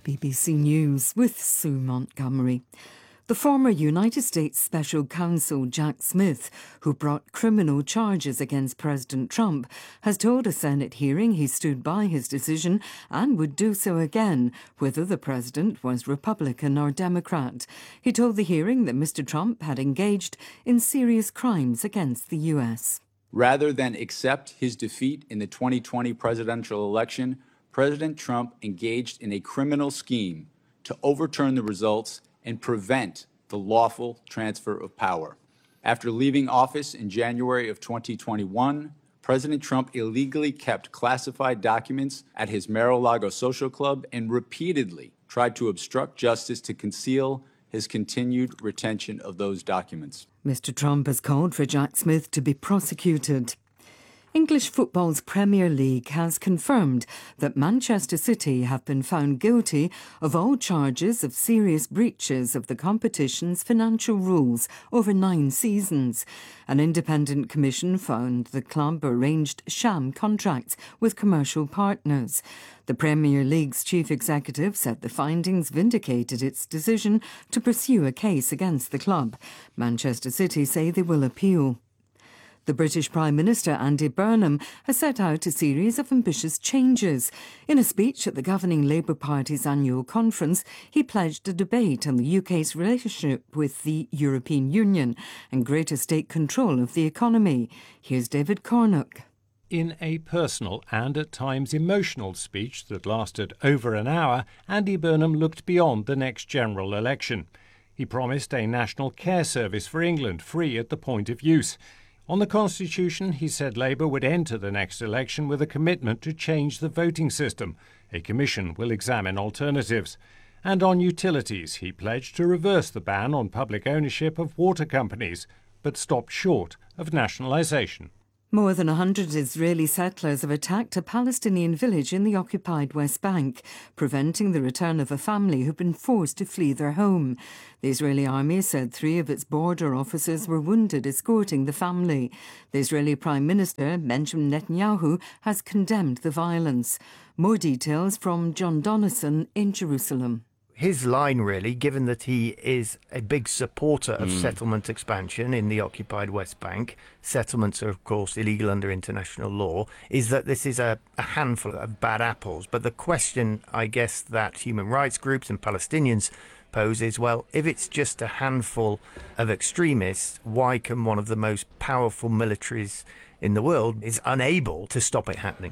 BBC News with Sue Montgomery. The former United States Special Counsel Jack Smith, who brought criminal charges against President Trump, has told a Senate hearing he stood by his decision and would do so again, whether the president was Republican or Democrat. He told the hearing that Mr. Trump had engaged in serious crimes against the U.S. Rather than accept his defeat in the 2020 presidential election, President Trump engaged in a criminal scheme to overturn the results and prevent the lawful transfer of power. After leaving office in January of 2021, President Trump illegally kept classified documents at his Mar-a-Lago social club and repeatedly tried to obstruct justice to conceal his continued retention of those documents. Mr. Trump has called for Jack Smith to be prosecuted. English football's Premier League has confirmed that Manchester City have been found guilty of all charges of serious breaches of the competition's financial rules over 9 seasons. An independent commission found the club arranged sham contracts with commercial partners. The Premier League's chief executive said the findings vindicated its decision to pursue a case against the club. Manchester City say they will appeal. The British Prime Minister Andy Burnham has set out a series of ambitious changes. In a speech at the governing Labour Party's annual conference, he pledged a debate on the UK's relationship with the European Union and greater state control of the economy. Here's David Cornock. In a personal and at times emotional speech that lasted over an hour, Andy Burnham looked beyond the next general election. He promised a national care service for England, free at the point of use. On the Constitution, he said Labour would enter the next election with a commitment to change the voting system. A commission will examine alternatives. And on utilities, he pledged to reverse the ban on public ownership of water companies, but stopped short of nationalisation. More than 100 Israeli settlers have attacked a Palestinian village in the occupied West Bank, preventing the return of a family who've been forced to flee their home. The Israeli army said 3 of its border officers were wounded escorting the family. The Israeli Prime Minister, Benjamin Netanyahu, has condemned the violence. More details from John Donison in Jerusalem. His line, really, given that he is a big supporter of settlement expansion in the occupied West Bank, settlements are, of course, illegal under international law, is that this is a handful of bad apples. But the question, I guess, that human rights groups and Palestinians pose is, well, if it's just a handful of extremists, why can one of the most powerful militaries in the world is unable to stop it happening?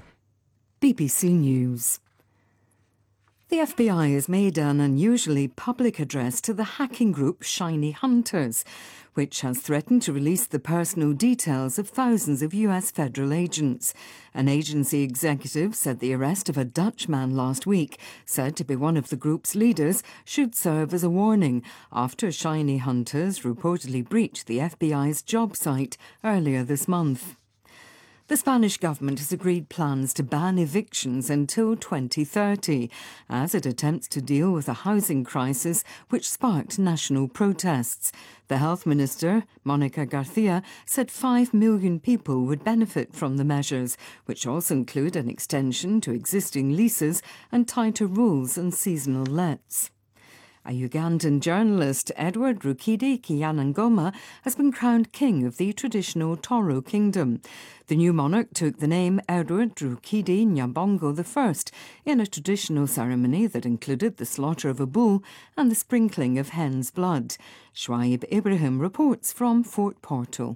BBC News. The FBI has made an unusually public address to the hacking group Shiny Hunters, which has threatened to release the personal details of thousands of US federal agents. An agency executive said the arrest of a Dutch man last week, said to be one of the group's leaders, should serve as a warning after Shiny Hunters reportedly breached the FBI's job site earlier this month. The Spanish government has agreed plans to ban evictions until 2030 as it attempts to deal with a housing crisis which sparked national protests. The health minister, Monica Garcia, said 5 million people would benefit from the measures, which also include an extension to existing leases and tighter rules on seasonal lets. A Ugandan journalist, Edward Rukidi Kyanangoma, has been crowned king of the traditional Toro kingdom. The new monarch took the name Edward Rukidi Nyabongo I in a traditional ceremony that included the slaughter of a bull and the sprinkling of hen's blood. Shoaib Ibrahim reports from Fort Portal.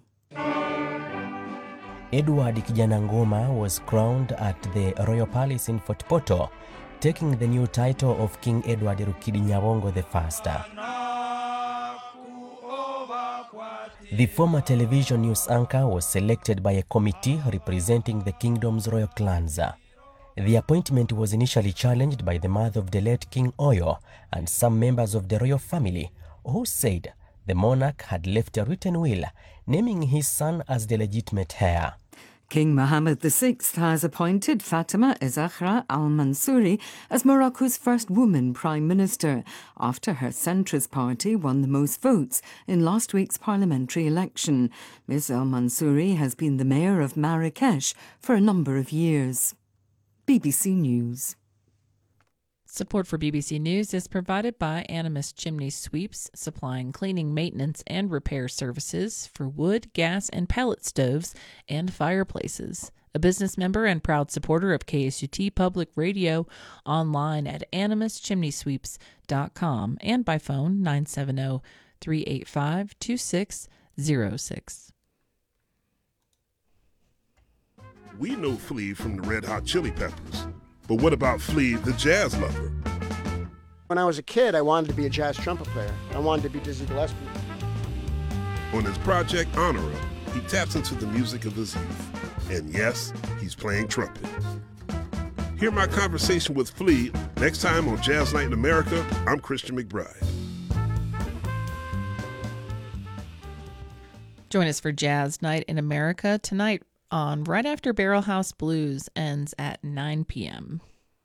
Edward Kyanangoma was crowned at the Royal Palace in Fort Portal, taking the new title of King Edward Rukidi Nyabongo I. The former television news anchor was selected by a committee representing the kingdom's royal clans. The appointment was initially challenged by the mother of the late King Oyo and some members of the royal family, who said the monarch had left a written will naming his son as the legitimate heir. King Mohammed VI has appointed Fatima Zahra al-Mansouri as Morocco's first woman prime minister after her centrist party won the most votes in last week's parliamentary election. Ms al-Mansouri has been the mayor of Marrakesh for a number of years. BBC News. Support for BBC News is provided by Animus Chimney Sweeps, supplying cleaning, maintenance, and repair services for wood, gas, and pellet stoves and fireplaces. A business member and proud supporter of KSUT Public Radio, online at animuschimneysweeps.com and by phone 970-385-2606. We know Flea from the Red Hot Chili Peppers, but what about Flea, the jazz lover? When I was a kid, I wanted to be a jazz trumpet player. I wanted to be Dizzy Gillespie. On his project Honora, he taps into the music of his youth. And yes, he's playing trumpet. Hear my conversation with Flea next time on Jazz Night in America. I'm Christian McBride. Join us for Jazz Night in America tonight on Right After Barrel House Blues, ends at 9 p.m.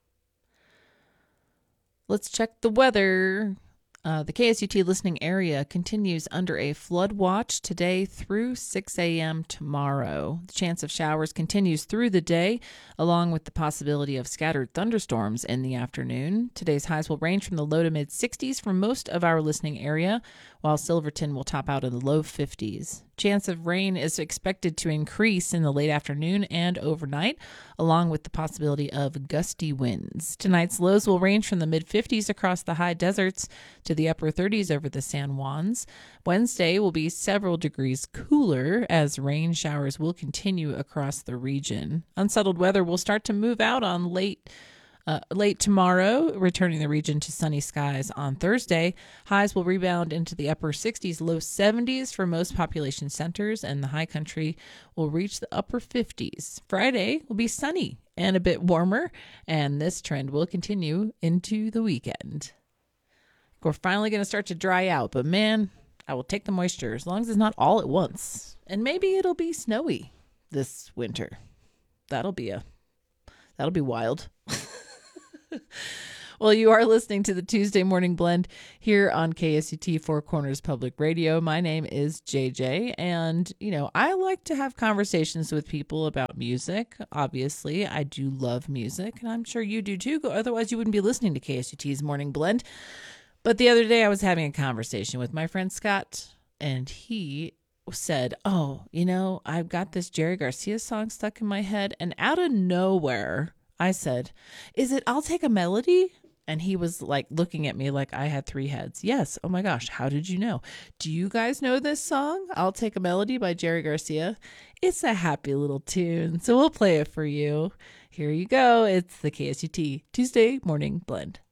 Let's check the weather. The KSUT listening area continues under a flood watch today through 6 a.m. tomorrow. The chance of showers continues through the day, along with the possibility of scattered thunderstorms in the afternoon. Today's highs will range from the low to mid 60s for most of our listening area, while Silverton will top out in the low 50s. Chance of rain is expected to increase in the late afternoon and overnight, along with the possibility of gusty winds. Tonight's lows will range from the mid-50s across the high deserts to the upper 30s over the San Juans. Wednesday will be several degrees cooler as rain showers will continue across the region. Unsettled weather will start to move out on late tomorrow, returning the region to sunny skies on Thursday. Highs will rebound into the upper 60s, low 70s for most population centers, and the high country will reach the upper 50s. Friday will be sunny and a bit warmer, and this trend will continue into the weekend. We're finally going to start to dry out, but man, I will take the moisture as long as it's not all at once. And maybe it'll be snowy this winter. That'll be wild. Well, you are listening to the Tuesday Morning Blend here on KSUT Four Corners Public Radio. My name is JJ, and, I like to have conversations with people about music. Obviously, I do love music, and I'm sure you do too. Otherwise, you wouldn't be listening to KSUT's Morning Blend. But the other day, I was having a conversation with my friend Scott, and he said, I've got this Jerry Garcia song stuck in my head, and out of nowhere, I said, is it I'll Take a Melody? And he was like looking at me like I had three heads. Yes. Oh my gosh. How did you know? Do you guys know this song? I'll Take a Melody by Jerry Garcia. It's a happy little tune. So we'll play it for you. Here you go. It's the KSUT Tuesday Morning Blend.